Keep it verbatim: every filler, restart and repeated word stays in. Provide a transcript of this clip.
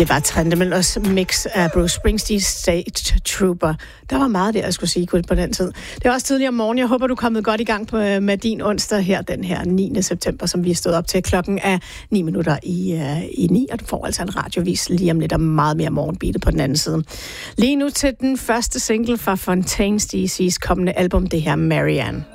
Det var Trente Møllers mix af Bruce Springsteens State Trooper. Der var meget der, jeg skulle sige på den tid. Det var også tidligere om morgenen. Jeg håber, du er kommet godt i gang på, med din onsdag her, den her niende september, som vi er stået op til. Klokken er ni minutter i, uh, i ni, og du får altså en radiovis lige om lidt og meget mere morgenbeatet på den anden side. Lige nu til den første single fra Fontaines D C's kommende album, det her Marianne.